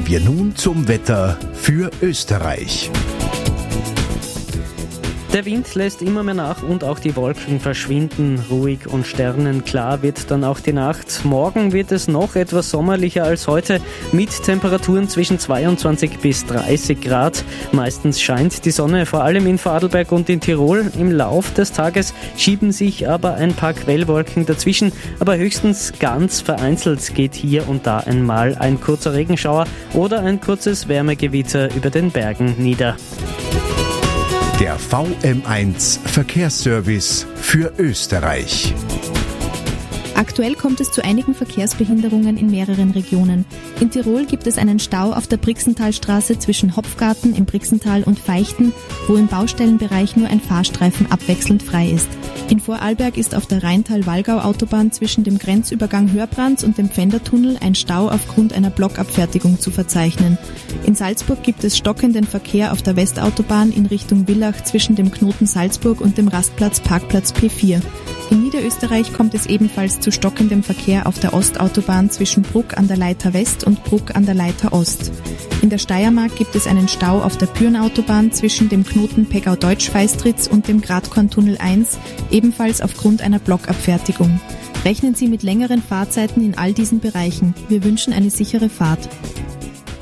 Kommen wir nun zum Wetter für Österreich. Der Wind lässt immer mehr nach und auch die Wolken verschwinden. Ruhig und sternenklar wird dann auch die Nacht. Morgen wird es noch etwas sommerlicher als heute mit Temperaturen zwischen 22 bis 30 Grad. Meistens scheint die Sonne, vor allem in Vorarlberg und in Tirol. Im Lauf des Tages schieben sich aber ein paar Quellwolken dazwischen, aber höchstens ganz vereinzelt geht hier und da einmal ein kurzer Regenschauer oder ein kurzes Wärmegewitter über den Bergen nieder. Der VM1 Verkehrsservice für Österreich. Aktuell kommt es zu einigen Verkehrsbehinderungen in mehreren Regionen. In Tirol gibt es einen Stau auf der Brixentalstraße zwischen Hopfgarten im Brixental und Feichten, wo im Baustellenbereich nur ein Fahrstreifen abwechselnd frei ist. In Vorarlberg ist auf der Rheintal-Wallgau-Autobahn zwischen dem Grenzübergang Hörbrands und dem Pfändertunnel ein Stau aufgrund einer Blockabfertigung zu verzeichnen. In Salzburg gibt es stockenden Verkehr auf der Westautobahn in Richtung Villach zwischen dem Knoten Salzburg und dem Rastplatz Parkplatz P4. In Niederösterreich kommt es ebenfalls zu stockendem Verkehr auf der Ostautobahn zwischen Bruck an der Leitha West und Bruck an der Leitha Ost. In der Steiermark gibt es einen Stau auf der Pürnautobahn zwischen dem Knoten Pegau-Deutsch-Feistritz und dem Gratkorntunnel 1, ebenfalls aufgrund einer Blockabfertigung. Rechnen Sie mit längeren Fahrzeiten in all diesen Bereichen. Wir wünschen eine sichere Fahrt.